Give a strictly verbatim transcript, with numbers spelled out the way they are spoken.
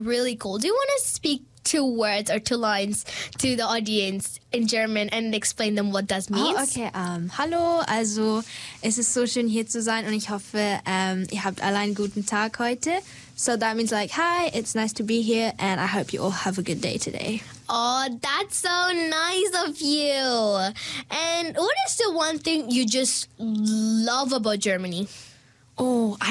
Really cool. Do you want to speak two words or two lines to the audience in German and explain them what that means? Oh, okay. Um, hallo, also es ist so schön hier zu sein und ich hoffe, um, ihr habt alle einen guten Tag heute. So that means like, hi, it's nice to be here and I hope you all have a good day today. Oh, that's so nice of you. And what is the one thing you just love about Germany? Oh, I